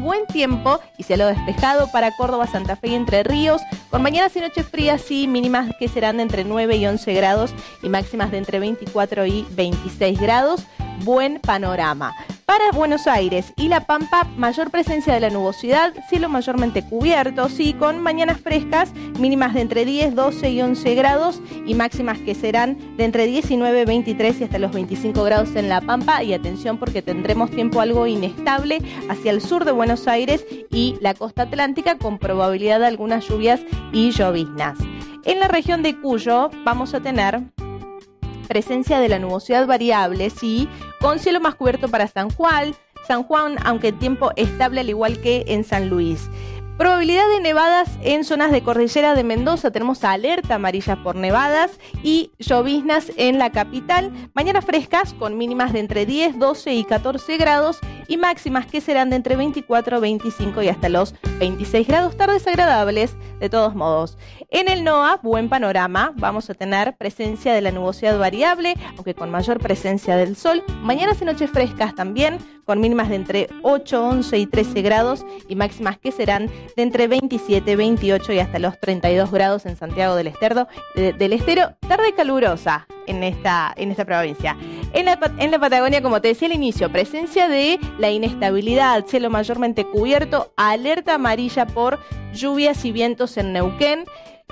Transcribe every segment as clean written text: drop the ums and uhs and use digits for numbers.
buen tiempo y cielo despejado para Córdoba, Santa Fe y Entre Ríos, con mañanas y noches frías y mínimas que serán de entre 9 y 11 grados y máximas de entre 24 y 26 grados. Buen panorama. Para Buenos Aires y La Pampa, mayor presencia de la nubosidad, cielo mayormente cubierto, sí, con mañanas frescas, mínimas de entre 10, 12 y 11 grados y máximas que serán de entre 19, 23 y hasta los 25 grados en La Pampa. Y atención porque tendremos tiempo algo inestable hacia el sur de Buenos Aires y la costa atlántica con probabilidad de algunas lluvias y lloviznas. En la región de Cuyo vamos a tener presencia de la nubosidad variable, sí, con cielo más cubierto para San Juan, aunque tiempo estable al igual que en San Luis. Probabilidad de nevadas en zonas de cordillera de Mendoza, tenemos alerta amarilla por nevadas y lloviznas en la capital. Mañanas frescas con mínimas de entre 10, 12 y 14 grados y máximas que serán de entre 24, 25 y hasta los 26 grados. Tardes agradables de todos modos. En el NOA, buen panorama, vamos a tener presencia de la nubosidad variable, aunque con mayor presencia del sol. Mañanas y noches frescas también, con mínimas de entre 8, 11 y 13 grados y máximas que serán de entre 27, 28 y hasta los 32 grados en Santiago del Estero. Tarde calurosa en esta provincia. En la Patagonia, como te decía al inicio, presencia de la inestabilidad, cielo mayormente cubierto, alerta amarilla por lluvias y vientos en Neuquén.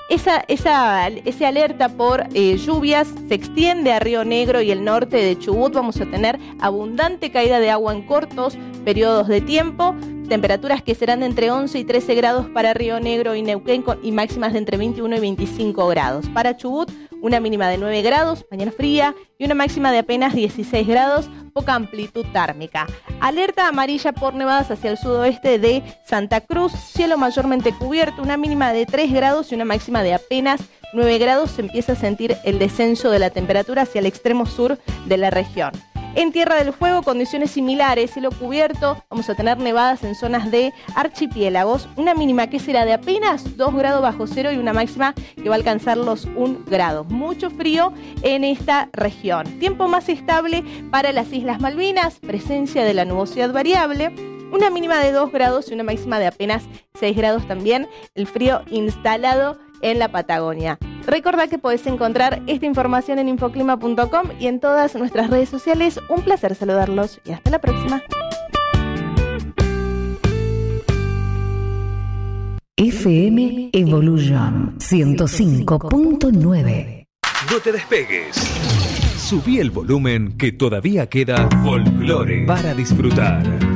Esa alerta por lluvias se extiende a Río Negro y el norte de Chubut. Vamos a tener abundante caída de agua en cortos periodos de tiempo. Temperaturas que serán de entre 11 y 13 grados para Río Negro y Neuquén y máximas de entre 21 y 25 grados. Para Chubut, una mínima de 9 grados, mañana fría, y una máxima de apenas 16 grados, poca amplitud térmica. Alerta amarilla por nevadas hacia el sudoeste de Santa Cruz, cielo mayormente cubierto, una mínima de 3 grados y una máxima de apenas 9 grados. Se empieza a sentir el descenso de la temperatura hacia el extremo sur de la región. En Tierra del Fuego, condiciones similares, cielo cubierto, vamos a tener nevadas en zonas de archipiélagos, una mínima que será de apenas 2 grados bajo cero y una máxima que va a alcanzar los 1 grado. Mucho frío en esta región. Tiempo más estable para las Islas Malvinas, presencia de la nubosidad variable, una mínima de 2 grados y una máxima de apenas 6 grados también, el frío instalado en la Patagonia. Recordá que podés encontrar esta información en infoclima.com y en todas nuestras redes sociales. Un placer saludarlos y hasta la próxima. FM Evolution 105.9. No te despegues. Subí el volumen que todavía queda folclore para disfrutar.